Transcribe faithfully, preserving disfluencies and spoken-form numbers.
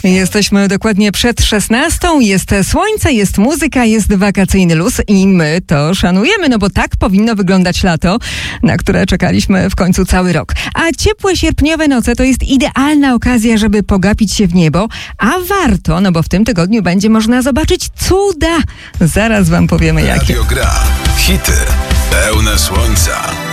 Jesteśmy dokładnie przed szesnastą, jest słońce, jest muzyka, jest wakacyjny luz i my to szanujemy, no bo tak powinno wyglądać lato, na które czekaliśmy w końcu cały rok. A ciepłe sierpniowe noce to jest idealna okazja, żeby pogapić się w niebo, a warto, no bo w tym tygodniu będzie można zobaczyć cuda. Zaraz wam powiemy jakie. Radio Gra. Hity pełne słońca.